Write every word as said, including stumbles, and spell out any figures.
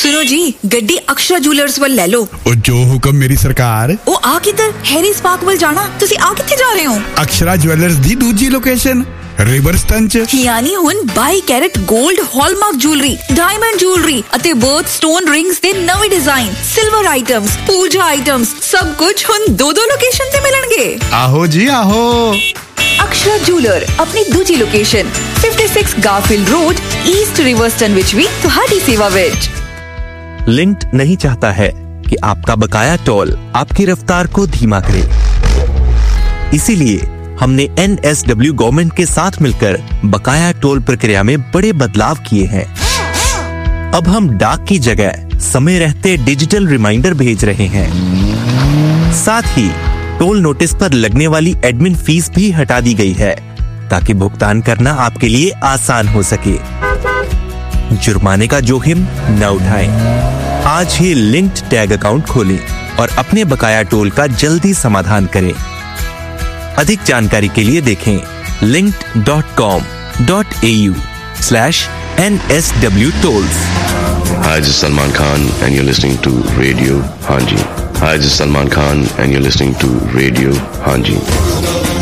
सुनो जी, गड्डी अक्षरा ज्वेलर्स ਵੱਲ ਲੈ ਲਓ। ਉਹ ਜੋ ਹੁਕਮ ਮੇਰੀ ਸਰਕਾਰ। ਉਹ ਆ ਕਿੱਧਰ? ਹੈਰੀਸ ਪਾਰਕ ਵੱਲ ਜਾਣਾ। ਤੁਸੀਂ ਆ ਕਿੱਥੇ ਜਾ ਰਹੇ ਹੋ? ਅਕਸ਼ਰਾ ਜੁਐਲਰਸ ਦੀ ਦੂਜੀ ਲੋਕੇਸ਼ਨ ਰਿਵਰਸਟਨ ਚ। ਯਾਨੀ ਹੁਣ ਬਾਈ ਕੈਰਟ 골ਡ ਹਾਲਮਾਰਕ ਜੁਐਲਰੀ, ਡਾਇਮੰਡ ਜੁਐਲਰੀ ਅਤੇ ਬਰਥ ਸਟੋਨ ਰਿੰਗਸ ਦੇ ਨਵੇਂ ਡਿਜ਼ਾਈਨ, ਸਿਲਵਰ ਆਈਟਮਸ, ਪੂਜਾ ਆਈਟਮਸ, ਸਭ ਕੁਝ ਹੁਣ ਦੋ ਦੋ ਲੋਕੇਸ਼ਨ ਤੇ ਮਿਲਣਗੇ। ਆਹੋ ਜੀ ਆਹੋ। अक्षरा ज्वेलर अपनी दूजी लोकेशन छप्पन गारफील्ड रोड ईस्ट रिवर्सटन विच भी तुम्हारी सेवा विच। लिंक्ड नहीं चाहता है कि आपका बकाया टोल आपकी रफ्तार को धीमा करे, इसीलिए हमने एन एस डब्ल्यू गवर्नमेंट के साथ मिलकर बकाया टोल प्रक्रिया में बड़े बदलाव किए हैं। अब हम डाक की जगह समय रहते डिजिटल रिमाइंडर भेज रहे हैं। साथ ही टोल नोटिस पर लगने वाली एडमिन फीस भी हटा दी गई है ताकि भुगतान करना आपके लिए आसान हो सके। जुर्माने का जोखिम न उठाएं। आज ही लिंक्ड टैग अकाउंट खोलें और अपने बकाया टोल का जल्दी समाधान करें। अधिक जानकारी के लिए देखें linked dot com dot A you slash N S W tolls. Hi, this is Salman Khan and you're listening to Radio Hanji. Hi, this is Salman Khan and you're listening to Radio Hanji.